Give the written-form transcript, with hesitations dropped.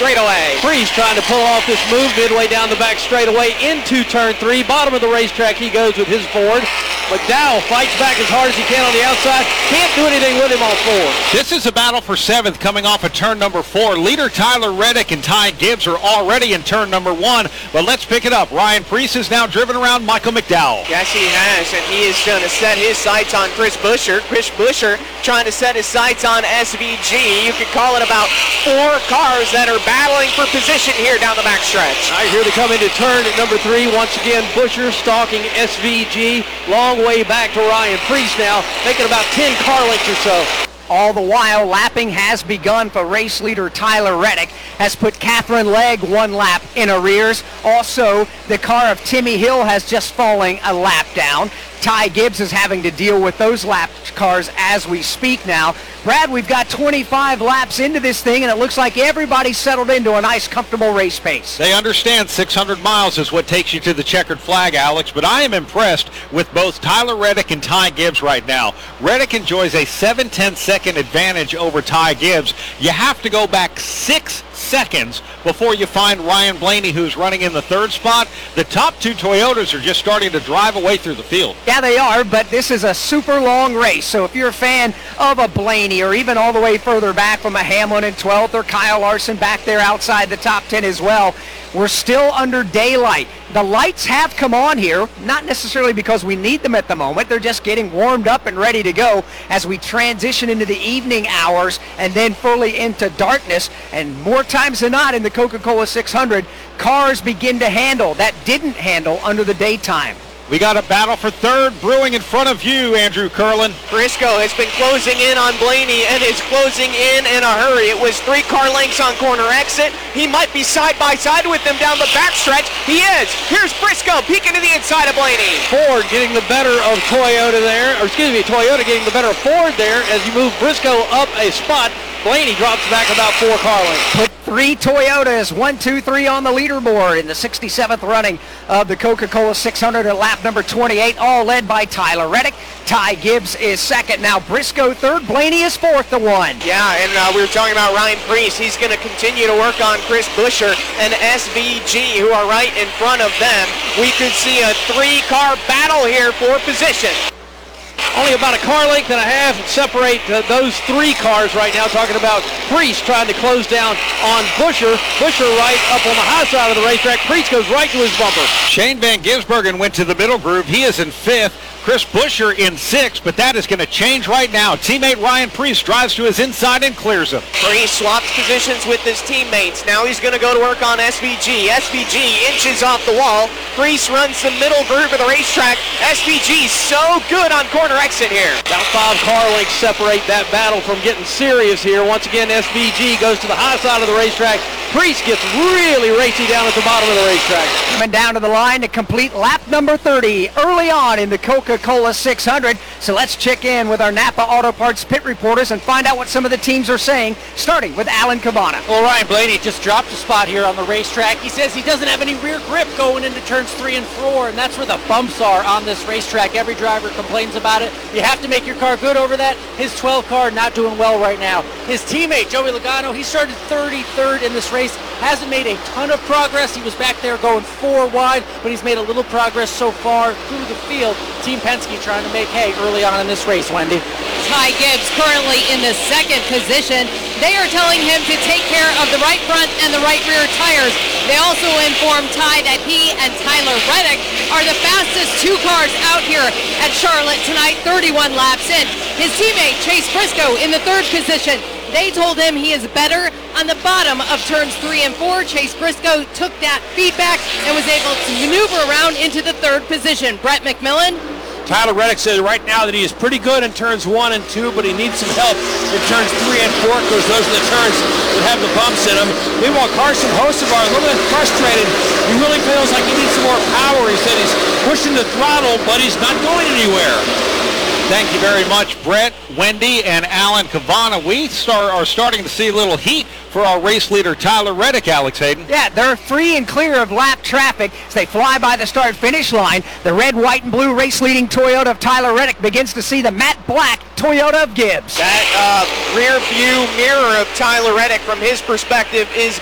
straightaway. Freeze trying to pull off this move midway down the back straightaway into turn 3. Bottom of the racetrack he goes with his Ford. McDowell fights back as hard as he can on the outside. Can't do anything with him on 4. This is a battle for 7th coming off of turn number 4. Leader Tyler Reddick and Ty Gibbs are already in turn number 1. But let's pick it up. Ryan Preece has now driven around Michael McDowell. Yes, he has, and he is going to set his sights on Chris Buescher. Chris Buescher trying to set his sights on SVG. You could call it about 4 cars that are battling for position here down the backstretch. All right, here they come into turn at number 3. Once again, Buescher stalking SVG. Long way back to Ryan Preece now, making about 10 car lengths or so. All the while, lapping has begun for race leader Tyler Reddick, has put Catherine Legg 1 lap in arrears. Also, the car of Timmy Hill has just fallen a lap down. Ty Gibbs is having to deal with those lap cars as we speak now. Brad, we've got 25 laps into this thing, and it looks like everybody's settled into a nice, comfortable race pace. They understand 600 miles is what takes you to the checkered flag, Alex, but I am impressed with both Tyler Reddick and Ty Gibbs right now. Reddick enjoys a 7/10-second advantage over Ty Gibbs. You have to go back 6 seconds before you find Ryan Blaney, who's running in the 3rd spot. The top 2 Toyotas are just starting to drive away through the field. Yeah, they are, but this is a super long race. So if you're a fan of a Blaney or even all the way further back from a Hamlin in 12th or Kyle Larson back there outside the top 10 as well, we're still under daylight. The lights have come on here, not necessarily because we need them at the moment. They're just getting warmed up and ready to go as we transition into the evening hours and then fully into darkness. And more times than not in the Coca-Cola 600, cars begin to handle that didn't handle under the daytime. We got a battle for 3rd brewing in front of you, Andrew Curlin. Briscoe has been closing in on Blaney and is closing in a hurry. It was 3 car lengths on corner exit. He might be side by side with them down the backstretch. He is. Here's Briscoe peeking to the inside of Blaney. Ford getting the better of Toyota there, or excuse me, Toyota getting the better of Ford there as you move Briscoe up a spot. Blaney drops back about 4 car lengths. Put 3 Toyotas, 1, 2, 3 on the leaderboard in the 67th running of the Coca-Cola 600 at lap number 28, all led by Tyler Reddick. Ty Gibbs is 2nd. Now Briscoe 3rd. Blaney is 4th to 1. Yeah, and we were talking about Ryan Preece. He's going to continue to work on Chris Buescher and SVG, who are right in front of them. We could see a 3-car battle here for position. Only about a car length and a half separate those 3 cars right now. Talking about Preece trying to close down on Buescher. Buescher right up on the high side of the racetrack. Preece goes right to his bumper. Shane Van Gisbergen went to the middle groove. He is in 5th. Chris Buescher in 6th, but that is going to change right now. Teammate Ryan Preece drives to his inside and clears him. Preece swaps positions with his teammates. Now he's going to go to work on SVG. SVG inches off the wall. Preece runs the middle groove of the racetrack. SVG so good on corner exit here. About 5 car lengths separate that battle from getting serious here. Once again, SVG goes to the high side of the racetrack. Preece gets really racy down at the bottom of the racetrack. Coming down to the line to complete lap number 30 early on in the Coca-Cola 600. So let's check in with our Napa Auto Parts pit reporters and find out what some of the teams are saying, starting with Alan Cabana. Well, Ryan Blaney just dropped a spot here on the racetrack. He says he doesn't have any rear grip going into turns 3 and 4, and that's where the bumps are on this racetrack. Every driver complains about it. You have to make your car good over that. His 12 car not doing well right now. His teammate, Joey Logano, he started 33rd in this race. Hasn't made a ton of progress. He was back there going 4 wide, but he's made a little progress so far through the field. Team Penske trying to make hay early on in this race, Wendy. Ty Gibbs currently in the 2nd position. They are telling him to take care of the right front and the right rear tires. They also informed Ty that he and Tyler Reddick are the fastest 2 cars out here at Charlotte tonight, 31 laps in. His teammate Chase Briscoe in the 3rd position. They told him he is better on the bottom of turns 3 and 4. Chase Briscoe took that feedback and was able to maneuver around into the 3rd position. Brett McMillan. Tyler Reddick says right now that he is pretty good in turns 1 and 2, but he needs some help in turns 3 and 4 because those are the turns that have the bumps in them. Meanwhile, Carson Hocevar, a little bit frustrated. He really feels like he needs some more power. He said he's pushing the throttle, but he's not going anywhere. Thank you very much, Brett, Wendy, and Alan Cabana. We are starting to see a little heat for our race leader, Tyler Reddick, Alex Hayden. Yeah, they're free and clear of lap traffic as they fly by the start-finish line. The red, white, and blue race-leading Toyota of Tyler Reddick begins to see the matte black Toyota of Gibbs. That rear view mirror of Tyler Reddick from his perspective is